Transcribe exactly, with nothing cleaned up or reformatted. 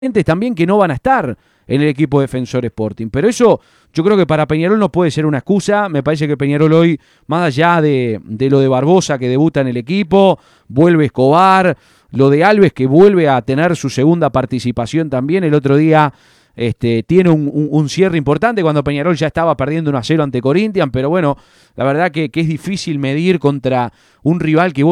también que no van a estar en el equipo Defensor Sporting. Pero eso yo creo que para Peñarol no puede ser una excusa. Me parece que Peñarol hoy, más allá de, de lo de Barbosa que debuta en el equipo, vuelve Escobar, lo de Alves que vuelve a tener su segunda participación también. El otro día este, tiene un, un, un cierre importante cuando Peñarol ya estaba perdiendo uno a cero ante Corinthians. Pero bueno, la verdad que, que es difícil medir contra un rival que vos